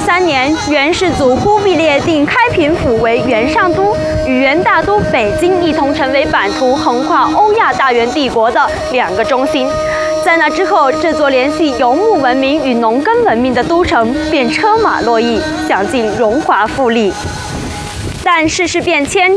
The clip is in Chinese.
663年，元世祖忽必烈定开平府为元上都，与元大都北京一同成为版图横跨欧亚大元帝国的2个中心。在那之后，这座联系游牧文明与农耕文明的都城便车马络绎，享尽荣华富丽。但世事变迁，